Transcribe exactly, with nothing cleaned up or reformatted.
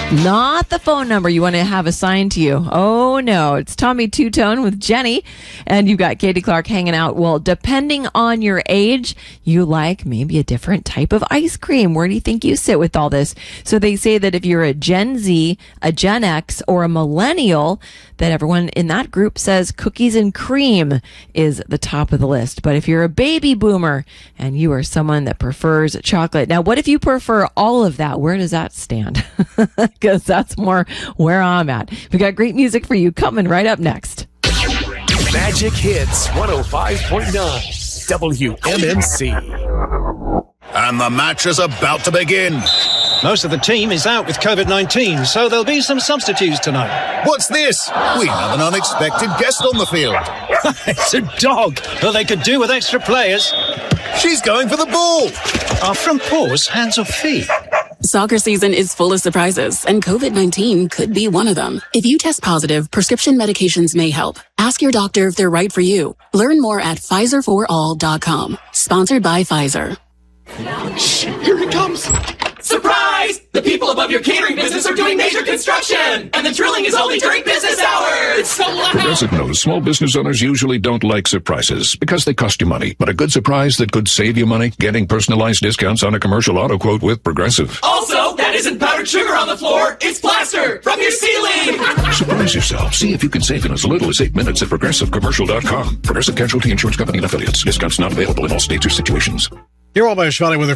Not the phone number you want to have assigned to you. Oh, no. It's Tommy Two-Tone with Jenny, and you've got Katie Clark hanging out. Well, depending on your age, you like maybe a different type of ice cream. Where do you think you sit with all this? So they say that if you're a Gen Z, a Gen X, or a millennial, that everyone in that group says cookies and cream is the top of the list. But if you're a baby boomer and you are someone that prefers chocolate, now what if you prefer all of that? Where does that stand? Because that's more where I'm at. We got great music for you coming right up next. Magic Hits one oh five point nine W M M C. And the match is about to begin. Most of the team is out with COVID nineteen, so there'll be some substitutes tonight. What's this? We have an unexpected guest on the field. It's a dog, but they could do with extra players. She's going for the ball. Are front paws hands or feet? Soccer season is full of surprises, and COVID nineteen could be one of them. If you test positive, prescription medications may help. Ask your doctor if they're right for you. Learn more at Pfizer for all dot com. Sponsored by Pfizer. Shh, here it comes. Surprise! The people above your catering business are doing major construction, and the drilling is only during business hours. It's so loud. Progressive knows small business owners usually don't like surprises because they cost you money. But a good surprise that could save you money, getting personalized discounts on a commercial auto quote with Progressive. Also, that isn't powdered sugar on the floor. It's plaster from your ceiling. Surprise yourself. See if you can save in as little as eight minutes at progressive commercial dot com. Progressive Casualty Insurance Company and Affiliates. Discounts not available in all states or situations. You're almost running with a